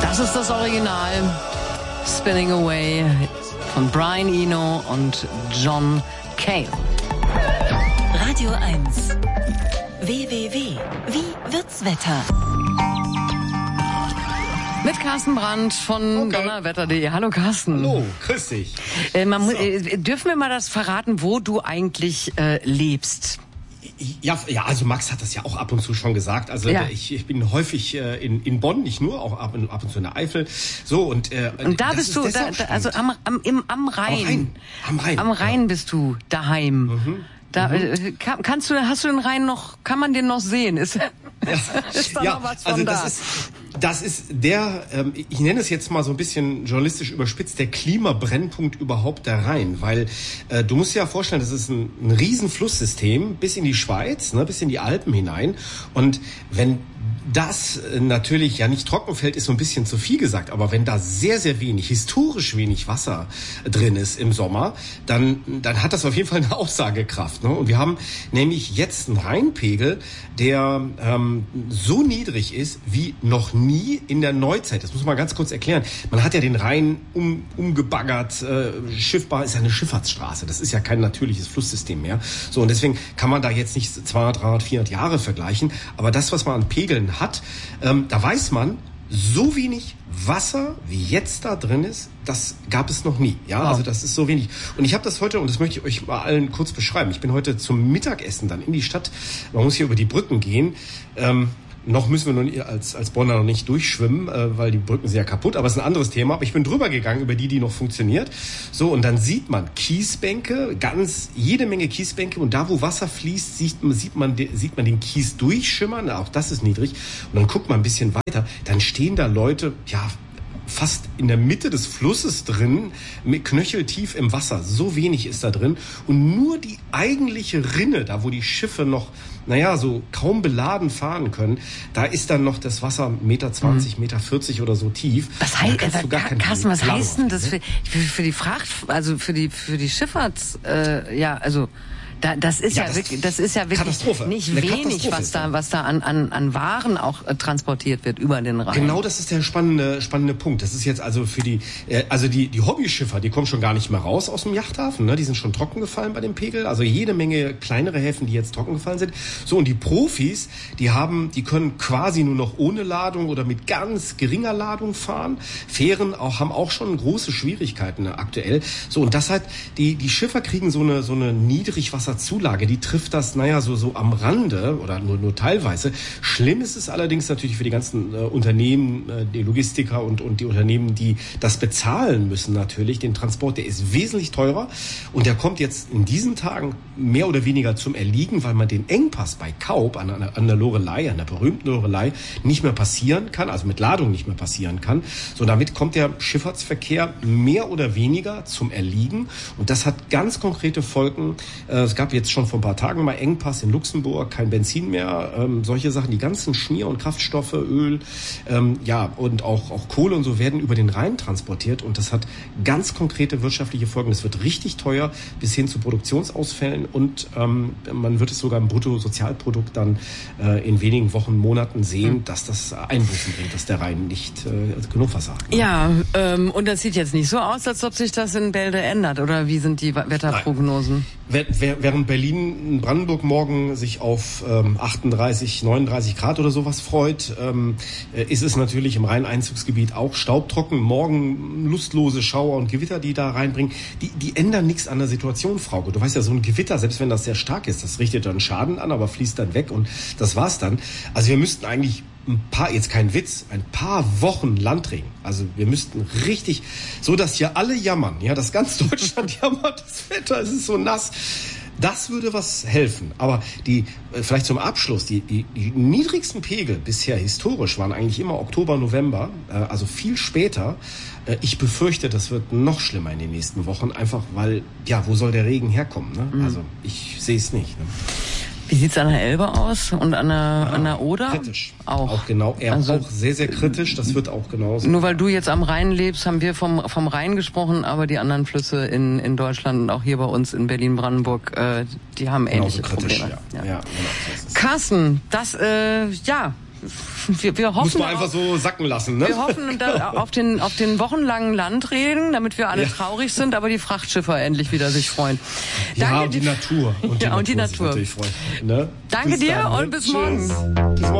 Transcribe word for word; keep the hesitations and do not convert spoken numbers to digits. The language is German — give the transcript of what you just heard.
Das ist das Original. Spinning Away von Brian Eno und John Cale. Radio eins. W W W. Wie wird's Wetter? Mit Carsten Brandt von Okay. donnerwetter punkt de. Hallo Carsten. Hallo, grüß dich. Äh, man, So. mu- äh, dürfen wir mal das verraten, wo du eigentlich äh, lebst? Ja, ja, also Max hat das ja auch ab und zu schon gesagt. Also Ja. ich, ich bin häufig äh, in, in Bonn, nicht nur, auch ab und, ab und zu in der Eifel. So und äh, Und da das bist ist du, da, deshalb da, also spannend. am, am, im, am Rhein. Rhein. Am Rhein, Am Rhein ja. bist du daheim. Mhm. Da, äh, kann, kannst du, hast du den Rhein noch, kann man den noch sehen? Ist, ist da ja, noch was von also da? das ist das ist der, ähm, ich nenne es jetzt mal so ein bisschen journalistisch überspitzt, der Klimabrennpunkt überhaupt der Rhein, weil äh, du musst dir ja vorstellen, das ist ein, ein riesen Flusssystem bis in die Schweiz, ne, bis in die Alpen hinein, und wenn das äh, natürlich ja nicht trocken fällt, ist so ein bisschen zu viel gesagt, aber wenn da sehr, sehr wenig, historisch wenig Wasser drin ist im Sommer, dann, dann hat das auf jeden Fall eine Aussagekraft. Ne? Und wir haben nämlich jetzt einen Rheinpegel, der ähm, so niedrig ist wie noch nie in der Neuzeit. Das muss man ganz kurz erklären. Man hat ja den Rhein um, umgebaggert, äh, schiffbar ist ja eine Schifffahrtsstraße. Das ist ja kein natürliches Flusssystem mehr. So, und deswegen kann man da jetzt nicht zweihundert, dreihundert, vierhundert Jahre vergleichen. Aber das, was man an Pegeln hat, ähm, da weiß man, so wenig Wasser wie jetzt da drin ist, das gab es noch nie. Ja, Wow. also das ist so wenig. Und ich habe das heute, und das möchte ich euch mal allen kurz beschreiben. Ich bin heute zum Mittagessen dann in die Stadt. Man muss hier über die Brücken gehen. Ähm, Noch müssen wir noch nie, als, als Bonner noch nicht durchschwimmen, äh, weil die Brücken sind ja kaputt. Aber es ist ein anderes Thema. Aber ich bin drüber gegangen, über die, die noch funktioniert. So, und dann sieht man Kiesbänke, ganz, jede Menge Kiesbänke. Und da, wo Wasser fließt, sieht, man- sieht, man, de- sieht man den Kies durchschimmern. Auch das ist niedrig. Und dann guckt man ein bisschen weiter. Dann stehen da Leute, ja, fast in der Mitte des Flusses drin, mit knöcheltief im Wasser. So wenig ist da drin. Und nur die eigentliche Rinne, da wo die Schiffe noch, naja, so kaum beladen fahren können, da ist dann noch das Wasser Meter zwanzig, Meter vierzig oder so tief. Was Da heißt, kannst du gar keine Carsten, was Planung heißt denn das machen, für, für, für die Fracht, also für die, für die Schifffahrts, äh, ja, also, da, das ist Ja, ja, das- wirklich, das ist ja wirklich Katastrophe. nicht Eine wenig, Katastrophe was ist da, das. was da an, an, an Waren auch äh, transportiert wird über den Rhein. Genau, das ist der spannende, spannende Punkt. Das ist jetzt also für die, äh, also die, die Hobbyschiffer, die kommen schon gar nicht mehr raus aus dem Yachthafen, ne? Die sind schon trocken gefallen bei dem Pegel. Also jede Menge kleinere Häfen, die jetzt trocken gefallen sind. So, und die Profis, die haben, die können quasi nur noch ohne Ladung oder mit ganz geringer Ladung fahren. Fähren auch, haben auch schon große Schwierigkeiten, ne, aktuell. So, und das hat, die, die Schiffer kriegen so eine, so eine Niedrigwasserzulage, die trifft das, naja, so, so am Rande oder nur, nur teilweise. Schlimm ist es allerdings natürlich für die ganzen äh, Unternehmen, äh, die Logistiker und, und die Unternehmen, die das bezahlen müssen natürlich. Den Transport, der ist wesentlich teurer und der kommt jetzt in diesen Tagen mehr oder weniger zum Erliegen, weil man den Engpass bei Kaub an, an, an der Lorelei, an der berühmten Lorelei, nicht mehr passieren kann, also mit Ladung nicht mehr passieren kann. So, damit kommt der Schifffahrtsverkehr mehr oder weniger zum Erliegen und das hat ganz konkrete Folgen. Äh, es gab jetzt schon vor ein paar Tagen mal Engpass in Luxemburg, kein Benzin mehr, ähm, solche Sachen, die ganzen Schmier- und Kraftstoffe, Öl, ähm, ja, und auch, auch Kohle und so werden über den Rhein transportiert und das hat ganz konkrete wirtschaftliche Folgen. Es wird richtig teuer bis hin zu Produktionsausfällen und ähm, man wird es sogar im Bruttosozialprodukt dann äh, in wenigen Wochen, Monaten sehen, dass das Einbußen bringt, dass der Rhein nicht äh, genug Wasser hat. Ja, ähm, und das sieht jetzt nicht so aus, als ob sich das in Bälde ändert, oder wie sind die Wetterprognosen? Während Berlin, Brandenburg morgen sich auf ähm, achtunddreißig, neununddreißig Grad oder sowas freut, ähm, ist es natürlich im Rheineinzugsgebiet auch staubtrocken. Morgen lustlose Schauer und Gewitter, die da reinbringen, die, die ändern nichts an der Situation, Frauke. Du weißt ja, so ein Gewitter, selbst wenn das sehr stark ist, das richtet dann Schaden an, aber fließt dann weg und das war's dann. Also wir müssten eigentlich ein paar, jetzt kein Witz, ein paar Wochen Landregen. Also wir müssten richtig, so dass hier alle jammern, ja, dass ganz Deutschland jammert, das Wetter, es ist so nass. Das würde was helfen. Aber die, vielleicht zum Abschluss, die, die, die niedrigsten Pegel bisher historisch waren eigentlich immer Oktober, November, also viel später. Ich befürchte, das wird noch schlimmer in den nächsten Wochen, einfach weil, ja, wo soll der Regen herkommen? Ne? Mhm. Also ich sehe es nicht. Ne? Wie sieht's an der Elbe aus und an der, ah, an der Oder? Kritisch. Auch. Auch genau. Er also, auch sehr, sehr kritisch. Das wird auch genauso. Nur weil du jetzt am Rhein lebst, haben wir vom, vom Rhein gesprochen, aber die anderen Flüsse in, in Deutschland und auch hier bei uns in Berlin-Brandenburg, äh, die haben ähnliche kritisch, Probleme. Ja. Ja. Ja, genau, so ist es. Carsten, das, äh, ja, wir, wir hoffen... Muss man einfach auf, so sacken lassen, ne? Wir hoffen da auf den, auf den wochenlangen Landregen, damit wir alle ja. traurig sind, aber die Frachtschiffer endlich wieder sich freuen. Danke ja, und die dir. Natur. Und die ja, Natur, und die Natur. Freuen, ne? Danke bis dir dann, ne? und bis Tschüss. morgen. Bis morgen.